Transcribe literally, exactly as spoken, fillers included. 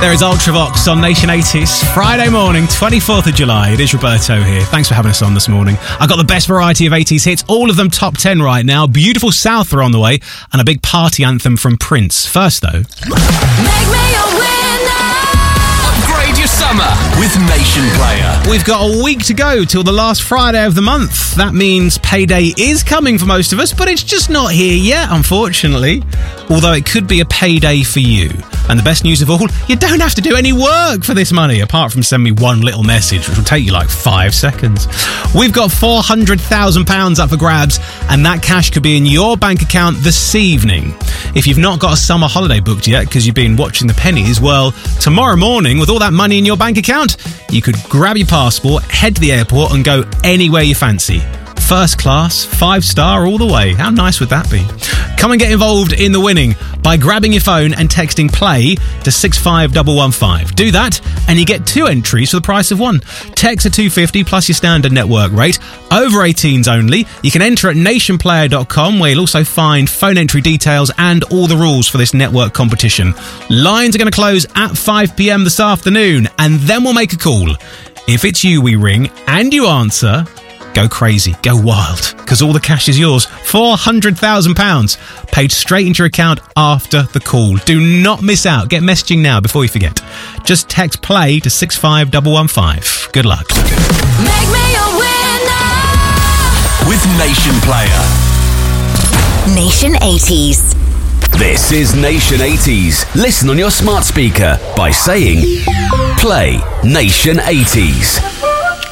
There is Ultravox on Nation eighties, Friday morning, twenty-fourth of July. It is Roberto here. Thanks for having us on this morning. I've got the best variety of eighties hits, all of them top ten right now. Beautiful South are on the way, and a big party anthem from Prince. First, though... Make me a winner! Upgrade your summer with Nation Player. We've got a week to go till the last Friday of the month. That means payday is coming for most of us, but it's just not here yet, unfortunately. Although it could be a payday for you. And the best news of all, you don't have to do any work for this money, apart from send me one little message, which will take you like five seconds. We've got four hundred thousand pounds up for grabs, and that cash could be in your bank account this evening. If you've not got a summer holiday booked yet because you've been watching the pennies, well, tomorrow morning, with all that money in your bank account, you could grab your passport, head to the airport and go anywhere you fancy. First class, five star all the way. How nice would that be? Come and get involved in the winning by grabbing your phone and texting play to six five one one five. Do that and you get two entries for the price of one. Text at two fifty plus your standard network rate. Over eighteens only. You can enter at nation player dot com, where you'll also find phone entry details and all the rules for this network competition. Lines are going to close at five p.m. this afternoon, and then we'll make a call. If it's you we ring and you answer, go crazy, go wild, because all the cash is yours. four hundred thousand pounds paid straight into your account after the call. Do not miss out. Get messaging now before you forget. Just text play to six five one one five. Good luck. Make me a winner! With Nation Player. Nation eighties. This is Nation eighties. Listen on your smart speaker by saying play Nation eighties.